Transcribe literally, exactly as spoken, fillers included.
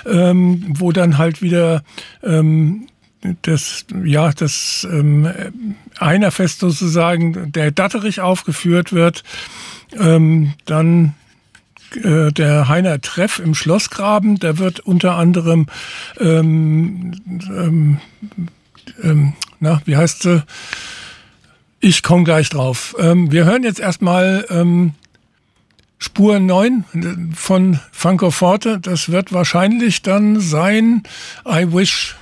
ähm, wo dann halt wieder ähm, das, ja, das ähm, Einerfest sozusagen, der Datterich aufgeführt wird, ähm, dann äh, der Heiner Treff im Schlossgraben, der wird unter anderem, ähm, ähm, ähm, na, wie heißt sie? Ich komme gleich drauf. Ähm, wir hören jetzt erstmal ähm, Spur neun von Franco Forte. Das wird wahrscheinlich dann sein I Wish.